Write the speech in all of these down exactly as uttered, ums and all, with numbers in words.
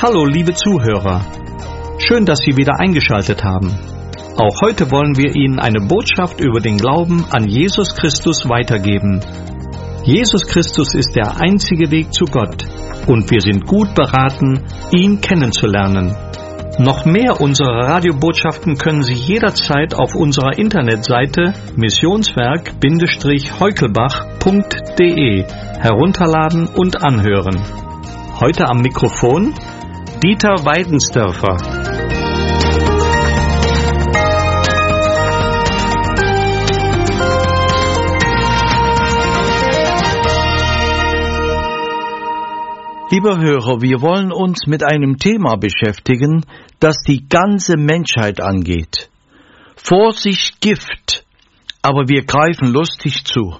Hallo liebe Zuhörer, schön, dass Sie wieder eingeschaltet haben. Auch heute wollen wir Ihnen eine Botschaft über den Glauben an Jesus Christus weitergeben. Jesus Christus ist der einzige Weg zu Gott und wir sind gut beraten, ihn kennenzulernen. Noch mehr unserer Radiobotschaften können Sie jederzeit auf unserer Internetseite missionswerk-heukelbach punkt de herunterladen und anhören. Heute am Mikrofon Dieter Weidensdörfer. Lieber Hörer, wir wollen uns mit einem Thema beschäftigen, das die ganze Menschheit angeht. Vorsicht, Gift, aber wir greifen lustig zu.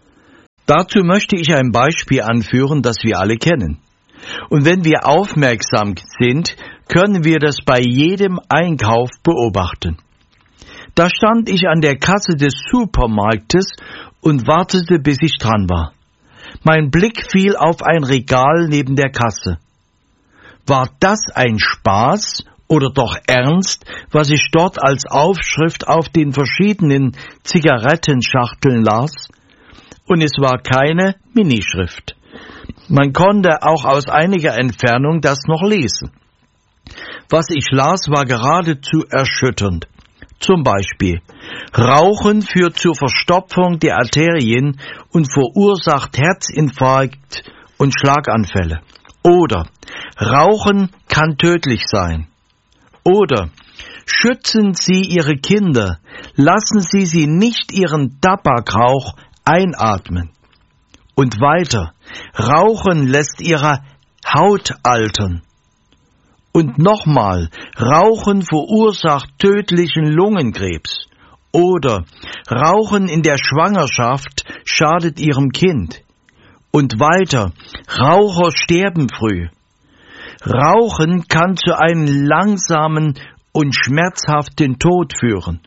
Dazu möchte ich ein Beispiel anführen, das wir alle kennen. Und wenn wir aufmerksam sind, können wir das bei jedem Einkauf beobachten. Da stand ich an der Kasse des Supermarktes und wartete, bis ich dran war. Mein Blick fiel auf ein Regal neben der Kasse. War das ein Spaß oder doch ernst, was ich dort als Aufschrift auf den verschiedenen Zigarettenschachteln las? Und es war keine Minischrift. Man konnte auch aus einiger Entfernung das noch lesen. Was ich las, war geradezu erschütternd. Zum Beispiel: Rauchen führt zur Verstopfung der Arterien und verursacht Herzinfarkt und Schlaganfälle. Oder Rauchen kann tödlich sein. Oder schützen Sie Ihre Kinder, lassen Sie sie nicht ihren Tabakrauch einatmen. Und weiter: Rauchen lässt Ihre Haut altern. Und nochmal: Rauchen verursacht tödlichen Lungenkrebs. Oder Rauchen in der Schwangerschaft schadet Ihrem Kind. Und weiter: Raucher sterben früh. Rauchen kann zu einem langsamen und schmerzhaften Tod führen.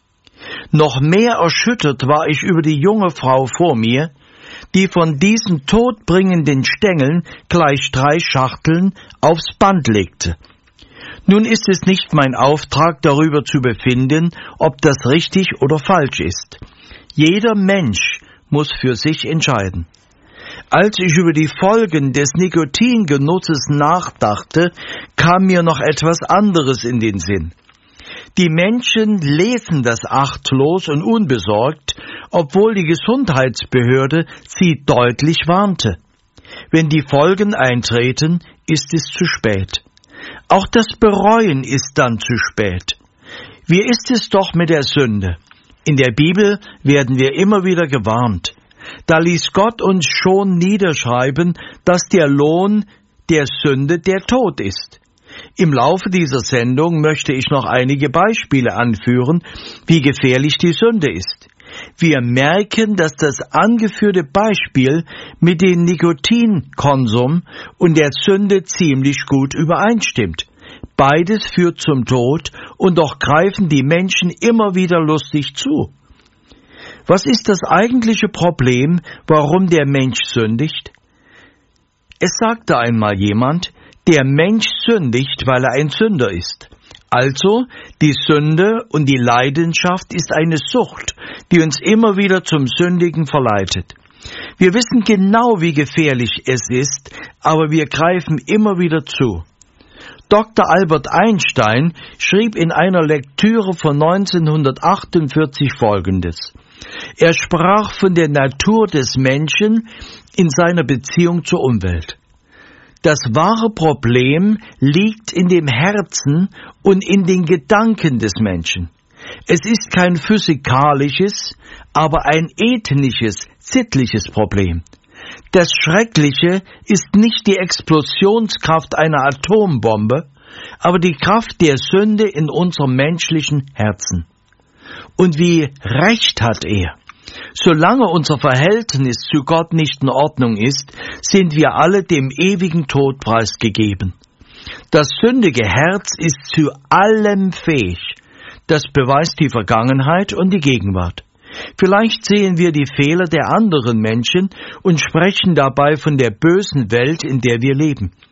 Noch mehr erschüttert war ich über die junge Frau vor mir, die von diesen todbringenden Stängeln gleich drei Schachteln aufs Band legte. Nun ist es nicht mein Auftrag, darüber zu befinden, ob das richtig oder falsch ist. Jeder Mensch muss für sich entscheiden. Als ich über die Folgen des Nikotingenusses nachdachte, kam mir noch etwas anderes in den Sinn. Die Menschen lesen das achtlos und unbesorgt, obwohl die Gesundheitsbehörde sie deutlich warnte. Wenn die Folgen eintreten, ist es zu spät. Auch das Bereuen ist dann zu spät. Wie ist es doch mit der Sünde? In der Bibel werden wir immer wieder gewarnt. Da ließ Gott uns schon niederschreiben, dass der Lohn der Sünde der Tod ist. Im Laufe dieser Sendung möchte ich noch einige Beispiele anführen, wie gefährlich die Sünde ist. Wir merken, dass das angeführte Beispiel mit dem Nikotinkonsum und der Sünde ziemlich gut übereinstimmt. Beides führt zum Tod und doch greifen die Menschen immer wieder lustig zu. Was ist das eigentliche Problem, warum der Mensch sündigt? Es sagte einmal jemand: Der Mensch sündigt, weil er ein Sünder ist. Also, die Sünde und die Leidenschaft ist eine Sucht, die uns immer wieder zum Sündigen verleitet. Wir wissen genau, wie gefährlich es ist, aber wir greifen immer wieder zu. Doktor Albert Einstein schrieb in einer Lektüre von neunzehnhundertachtundvierzig Folgendes. Er sprach von der Natur des Menschen in seiner Beziehung zur Umwelt. Das wahre Problem liegt in dem Herzen und in den Gedanken des Menschen. Es ist kein physikalisches, aber ein ethnisches, sittliches Problem. Das Schreckliche ist nicht die Explosionskraft einer Atombombe, aber die Kraft der Sünde in unserem menschlichen Herzen. Und wie recht hat er? Solange unser Verhältnis zu Gott nicht in Ordnung ist, sind wir alle dem ewigen Tod preisgegeben. Das sündige Herz ist zu allem fähig. Das beweist die Vergangenheit und die Gegenwart. Vielleicht sehen wir die Fehler der anderen Menschen und sprechen dabei von der bösen Welt, in der wir leben.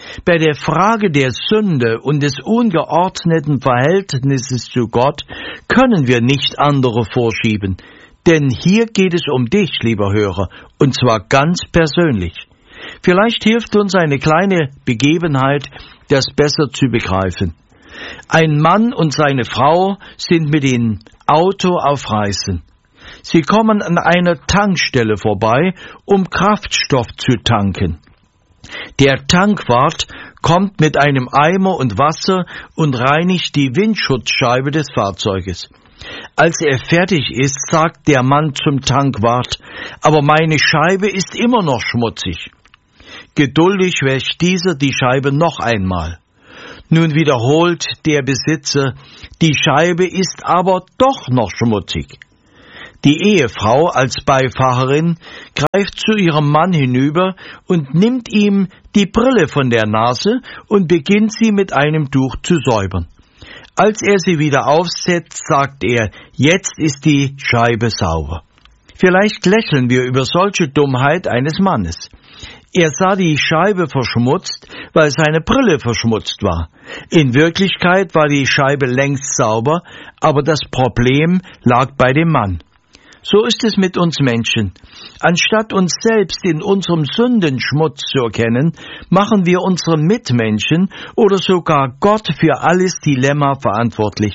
Bei der Frage der Sünde und des ungeordneten Verhältnisses zu Gott können wir nicht andere vorschieben, denn hier geht es um dich, lieber Hörer, und zwar ganz persönlich. Vielleicht hilft uns eine kleine Begebenheit, das besser zu begreifen. Ein Mann und seine Frau sind mit dem Auto auf Reisen. Sie kommen an einer Tankstelle vorbei, um Kraftstoff zu tanken. Der Tankwart kommt mit einem Eimer und Wasser und reinigt die Windschutzscheibe des Fahrzeuges. Als er fertig ist, sagt der Mann zum Tankwart: »Aber meine Scheibe ist immer noch schmutzig.« Geduldig wäscht dieser die Scheibe noch einmal. Nun wiederholt der Besitzer: »Die Scheibe ist aber doch noch schmutzig.« Die Ehefrau als Beifahrerin greift zu ihrem Mann hinüber und nimmt ihm die Brille von der Nase und beginnt sie mit einem Tuch zu säubern. Als er sie wieder aufsetzt, sagt er: »Jetzt ist die Scheibe sauber.« Vielleicht lächeln wir über solche Dummheit eines Mannes. Er sah die Scheibe verschmutzt, weil seine Brille verschmutzt war. In Wirklichkeit war die Scheibe längst sauber, aber das Problem lag bei dem Mann. So ist es mit uns Menschen. Anstatt uns selbst in unserem Sündenschmutz zu erkennen, machen wir unsere Mitmenschen oder sogar Gott für alles Dilemma verantwortlich.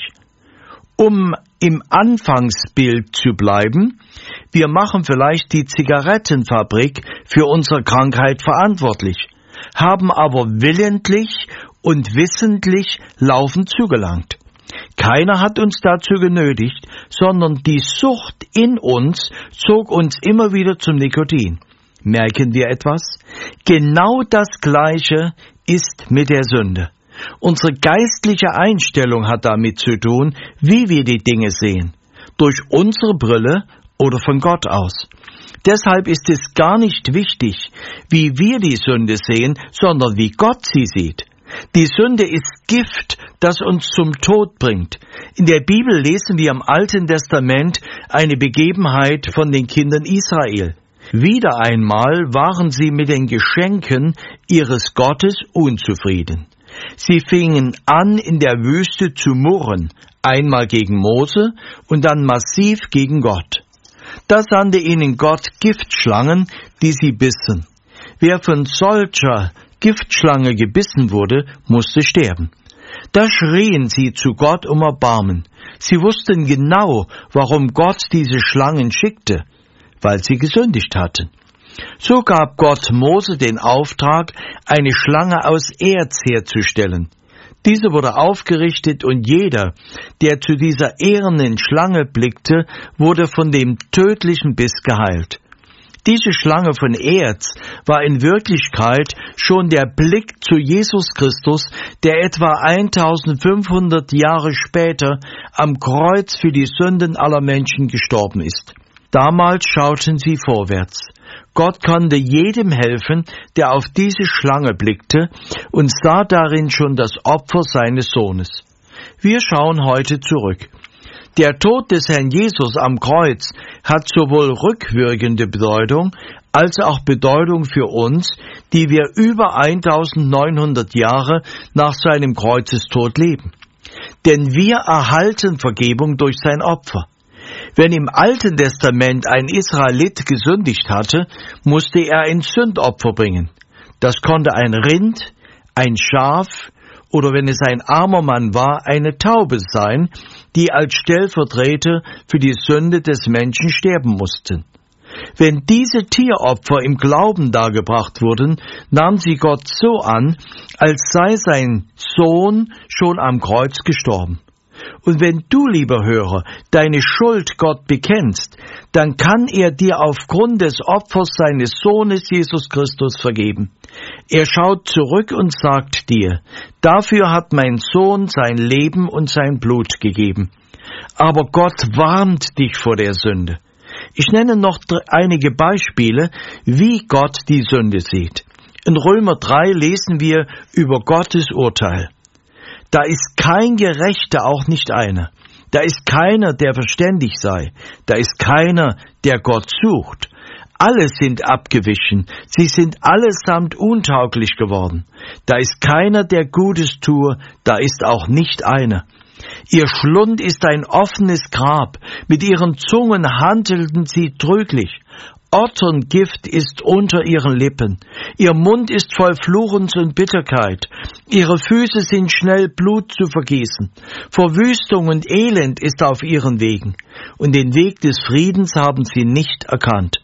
Um im Anfangsbild zu bleiben, wir machen vielleicht die Zigarettenfabrik für unsere Krankheit verantwortlich, haben aber willentlich und wissentlich laufend zugelangt. Keiner hat uns dazu genötigt, sondern die Sucht in uns zog uns immer wieder zum Nikotin. Merken wir etwas? Genau das Gleiche ist mit der Sünde. Unsere geistliche Einstellung hat damit zu tun, wie wir die Dinge sehen. Durch unsere Brille oder von Gott aus. Deshalb ist es gar nicht wichtig, wie wir die Sünde sehen, sondern wie Gott sie sieht. Die Sünde ist Gift, das uns zum Tod bringt. In der Bibel lesen wir im Alten Testament eine Begebenheit von den Kindern Israel. Wieder einmal waren sie mit den Geschenken ihres Gottes unzufrieden. Sie fingen an, in der Wüste zu murren, einmal gegen Mose und dann massiv gegen Gott. Da sandte ihnen Gott Giftschlangen, die sie bissen. Wer von solcher Giftschlange gebissen wurde, musste sterben. Da schrien sie zu Gott um Erbarmen. Sie wussten genau, warum Gott diese Schlangen schickte, weil sie gesündigt hatten. So gab Gott Mose den Auftrag, eine Schlange aus Erz herzustellen. Diese wurde aufgerichtet und jeder, der zu dieser ehernen Schlange blickte, wurde von dem tödlichen Biss geheilt. Diese Schlange von Erz war in Wirklichkeit schon der Blick zu Jesus Christus, der etwa eintausendfünfhundert Jahre später am Kreuz für die Sünden aller Menschen gestorben ist. Damals schauten sie vorwärts. Gott konnte jedem helfen, der auf diese Schlange blickte und sah darin schon das Opfer seines Sohnes. Wir schauen heute zurück. Der Tod des Herrn Jesus am Kreuz hat sowohl rückwirkende Bedeutung als auch Bedeutung für uns, die wir über eintausendneunhundert Jahre nach seinem Kreuzestod leben. Denn wir erhalten Vergebung durch sein Opfer. Wenn im Alten Testament ein Israelit gesündigt hatte, musste er ein Sündopfer bringen. Das konnte ein Rind, ein Schaf oder wenn es ein armer Mann war, eine Taube sein, die als Stellvertreter für die Sünde des Menschen sterben mussten. Wenn diese Tieropfer im Glauben dargebracht wurden, nahm sie Gott so an, als sei sein Sohn schon am Kreuz gestorben. Und wenn du, lieber Hörer, deine Schuld Gott bekennst, dann kann er dir aufgrund des Opfers seines Sohnes Jesus Christus vergeben. Er schaut zurück und sagt dir: Dafür hat mein Sohn sein Leben und sein Blut gegeben. Aber Gott warnt dich vor der Sünde. Ich nenne noch einige Beispiele, wie Gott die Sünde sieht. In Römer drei lesen wir über Gottes Urteil. Da ist kein Gerechter, auch nicht einer. Da ist keiner, der verständig sei. Da ist keiner, der Gott sucht. Alle sind abgewichen, sie sind allesamt untauglich geworden. Da ist keiner, der Gutes tue, da ist auch nicht einer. Ihr Schlund ist ein offenes Grab, mit ihren Zungen handelten sie trüglich. Otterngift ist unter ihren Lippen. Ihr Mund ist voll Fluchens und Bitterkeit. Ihre Füße sind schnell, Blut zu vergießen. Verwüstung und Elend ist auf ihren Wegen. Und den Weg des Friedens haben sie nicht erkannt.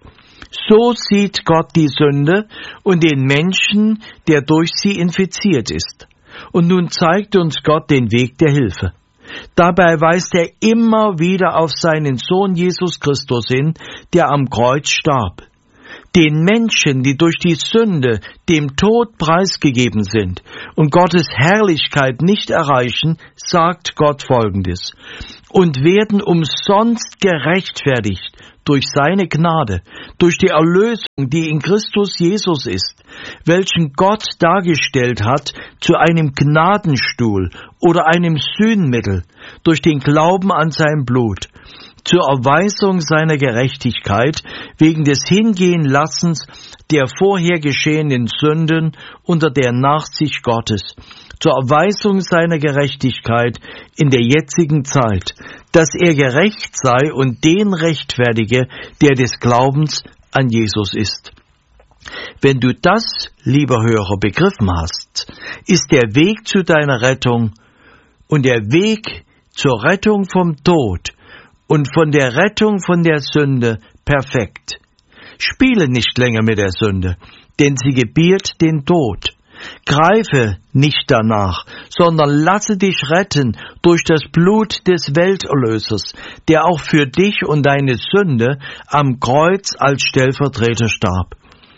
So sieht Gott die Sünde und den Menschen, der durch sie infiziert ist. Und nun zeigt uns Gott den Weg der Hilfe. Dabei weist er immer wieder auf seinen Sohn Jesus Christus hin, der am Kreuz starb. Den Menschen, die durch die Sünde dem Tod preisgegeben sind und Gottes Herrlichkeit nicht erreichen, sagt Gott Folgendes: und werden umsonst gerechtfertigt durch seine Gnade, durch die Erlösung, die in Christus Jesus ist, welchen Gott dargestellt hat zu einem Gnadenstuhl oder einem Sühnmittel, durch den Glauben an sein Blut, zur Erweisung seiner Gerechtigkeit wegen des Hingehenlassens der vorher geschehenen Sünden unter der Nachsicht Gottes, zur Erweisung seiner Gerechtigkeit in der jetzigen Zeit, dass er gerecht sei und den rechtfertige, der des Glaubens an Jesus ist. Wenn du das, lieber Hörer, begriffen hast, ist der Weg zu deiner Rettung und der Weg zur Rettung vom Tod und von der Rettung von der Sünde perfekt. Spiele nicht länger mit der Sünde, denn sie gebiert den Tod. Greife nicht danach, sondern lasse dich retten durch das Blut des Welterlösers, der auch für dich und deine Sünde am Kreuz als Stellvertreter starb.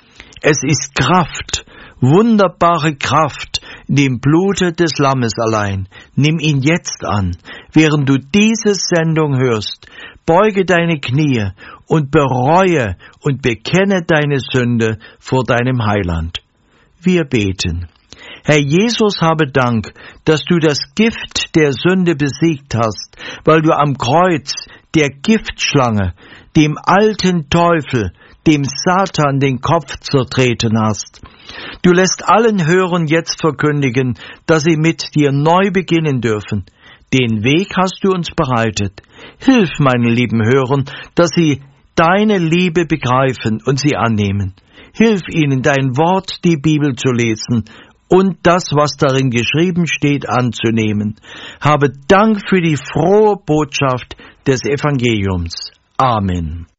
Es ist Kraft, wunderbare Kraft in dem Blute des Lammes allein. Nimm ihn jetzt an, während du diese Sendung hörst. Beuge deine Knie und bereue und bekenne deine Sünde vor deinem Heiland. Wir beten. Herr Jesus, habe Dank, dass du das Gift der Sünde besiegt hast, weil du am Kreuz der Giftschlange, dem alten Teufel, dem Satan den Kopf zertreten hast. Du lässt allen Hörern jetzt verkündigen, dass sie mit dir neu beginnen dürfen. Den Weg hast du uns bereitet. Hilf meinen lieben Hörern, dass sie deine Liebe begreifen und sie annehmen. Hilf ihnen, dein Wort, die Bibel zu lesen und das, was darin geschrieben steht, anzunehmen. Habe Dank für die frohe Botschaft des Evangeliums. Amen.